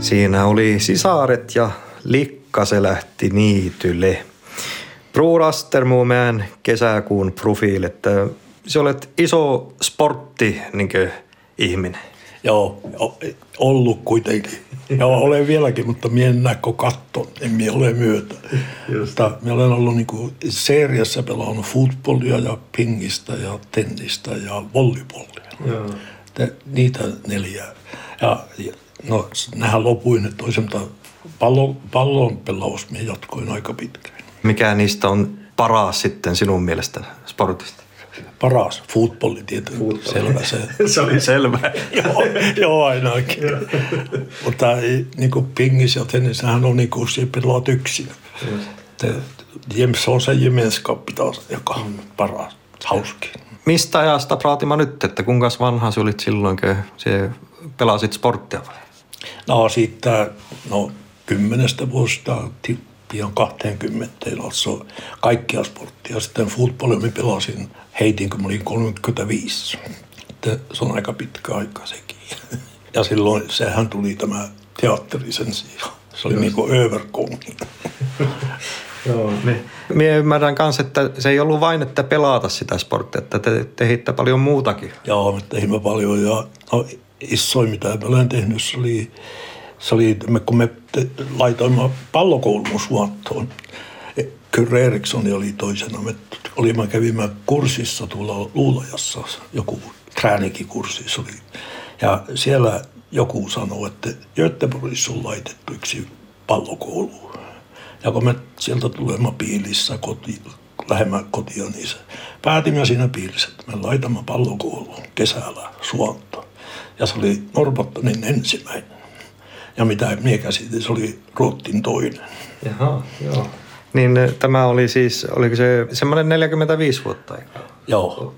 Siinä oli sisaret ja likka se lähti niitylle. Bror Astermomäen kesäkuun profiili, että sä olet iso sportti ihminen. Joo, ollut kuitenkin. Ja olen vieläkin, mutta minä en näe katton, en minä ole myötä. Mutta minä olen ollut seriassa pelannut futbollia ja pingistä ja tennistä ja volleyballia. Joo. Niitä 4. Ja no, nähän lopuin, että toisaalta pallon pelaus minä jatkoin aika pitkään. Mikä niistä on paras sitten sinun mielestä sportista? Paras, futbolli tietysti, selvä se. Se oli selvä. joo, ainakin. Mutta niin kuin pingis ja tennissähän on niin kuin se pelaat yksin. Se on se gemenskappi taas, joka on paras, hauskin. Mistä ajasta praatimme nyt, että kuinka vanha sinä olit silloin, kun sinä pelasit sporttia? No siitä, 10 vuodesta pian 20 on kaikkia sporttia. Sitten futbollia minä pelasin, heitin kun mä olin 35. Se on aika pitkä aika sekin. Ja silloin sehän tuli tämä teatteri sen sijaan. Se oli niin kuin övergång. Joo, minä ymmärrän kanssa, että se ei ollut vain, että pelata sitä sporttia, että te tehitte paljon muutakin. Joo, me tehimme paljon ja isoin mitä mä olen tehnyt, se oli kun me laitoimme pallokoulun Suontoon. Kyrre Eriksson oli toisena. Me kävimme kurssissa tuolla Luulajassa, joku tränikikurssi oli. Ja siellä joku sanoi, että Göteborgissa on laitettu yksi pallokoulu. Ja kun me sieltä tulemme Piilissä lähemmän kotia, niin päätimme siinä Piilissä, että me laitamme pallokouluun kesällä Suontoon. Ja se oli Norrbottenin ensimmäinen. Ja mitä minä käsitin, se oli Ruotsin toinen. Jaha, joo. Niin tämä oli siis, oliko se semmoinen 45 vuotta aikaa? Joo,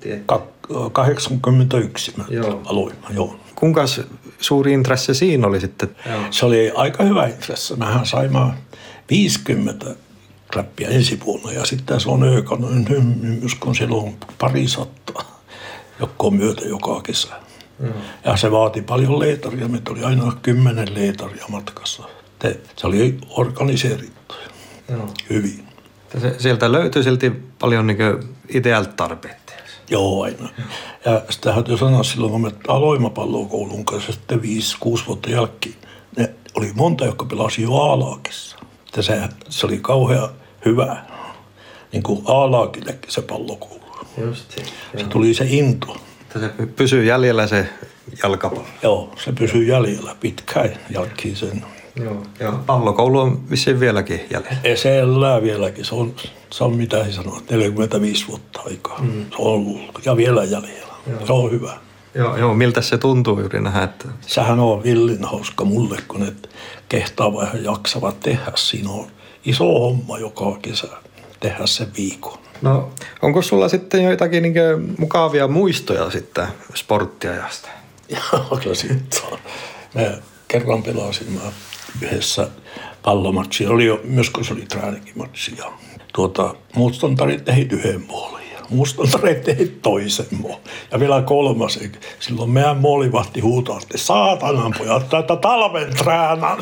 81 mä aloin, joo. Kuinka suuri intressi siinä oli sitten? Joo. Se oli aika hyvä intressi. Mähän saimme 50 kläppiä ensi vuonna ja sitten se on ökannut, kun siellä on 200, jotka on myötä joka kesä. Ja se vaati paljon leetaria. Meitä oli aina 10 leetaria matkassa. Se oli organiseerittu hyvin. Sieltä löytyi silti paljon idealta tarpeita. Joo, aina. Ja sitä täytyy sanoa silloin, kun me aloimme pallokoulun kanssa sitten 5-6 vuotta jälkeen, ne oli monta, jotka pelasi jo A-laakissa. Se oli kauhean hyvä, niin kuin A-laakillekin se pallokoulu. Just. Se tuli se into. Se pysyy jäljellä se jalkapallo. Joo, se pysyy jäljellä pitkään jälkeen sen. Joo, ja pallokoulu on vissiin vieläkin jäljellä. Se elää vieläkin. Se on mitä he sanoo, 45 vuotta aikaa. Se on ollut ja vielä jäljellä. Joo. Se on hyvä. Joo, miltä se tuntuu juuri nähdä? Että... Sehän on villin hauska mulle, kun ne kehtaa vähän jaksavat tehdä. Siinä on iso homma joka kesä tehdä sen viikon. No, onko sulla sitten joitakin mukavia muistoja sitten sporttiajasta? Joo, kyllä siitä on. Mä kerran pelasin yhdessä pallomatsia. Oli jo, myös kun se oli träänikimatsi. Ja mustantarit tehi 1 moolin ja mustantarit tehi toisen moolin. Ja vielä 3. Silloin meidän moolivahti huutaa, että saatanan pojat, tätä talven träänan.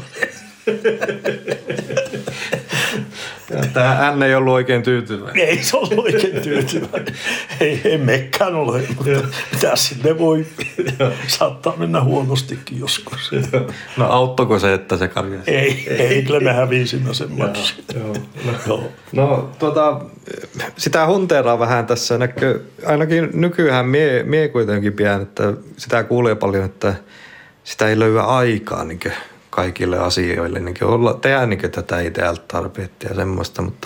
Tämä N ei ollut oikein tyytyväinen. Ei se ollut oikein tyytyväinen. Ei mekään ole, mutta mitä sinne voi. Saattaa mennä huonostikin joskus. No auttoiko se, että se karjasi? Ei, kyllä me hävisimme sen matsin. No sitä hunteeraa vähän tässä näkyy. Ainakin nykyään mie kuitenkin pidän, että sitä kuulee paljon, että sitä ei löyä aikaa kaikille asioille, tehdä tätä idealta tarpeetta ja semmoista, mutta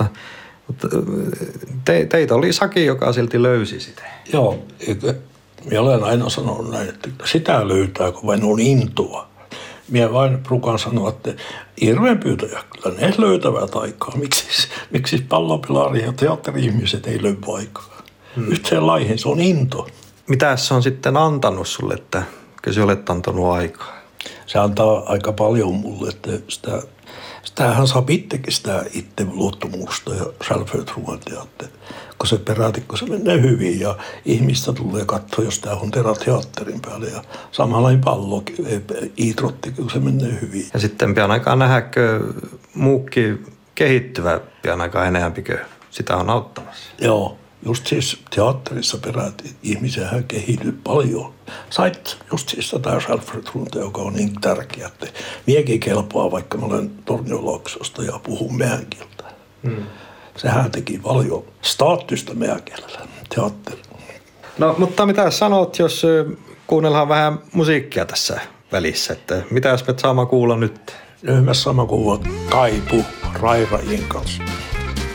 teitä oli Saki, joka silti löysi sitä. Joo, minä olen aina sanonut näin, että sitä löytää, kun vain on intoa. Minä vain rukaan sanoa, että hirveän pyytäjä, kyllä ne löytävät aikaa. Miksi pallopelari ja teatteri-ihmiset ei löydy aikaa? Yhteen laihin, se on into. Mitä se on sitten antanut sulle, että kyllä sä olet antanut aikaa? Se antaa aika paljon mulle, että Sitähän saa itsekin sitä itseluottamusta ja självförtroendet, kun se menee hyvin ja ihmistä tulee katsoa, jos tämä on teatterin päälle ja samanlainen idrotti, kun se menee hyvin. Ja sitten pian aikaan nähdäänkö muukin kehittyvä pian aikaan enemmän, sitä on auttamassa. Joo, just siis teatterissa peräti ihmisiähän kehittyy paljon. Sait just siis tätä självförtroendet, joka on niin tärkeä, että miekin kelpaa, vaikka mä olen Torniolaaksosta ja puhun meidän kieltä. Sehän teki paljon statusta meidän kielellä, teatteri. No, mutta mitä sanot, jos kuunnellaan vähän musiikkia tässä välissä, että mitä jos me saamme kuulla nyt? Nyt me saamme kuulla Kaipu Rairajin kanssa.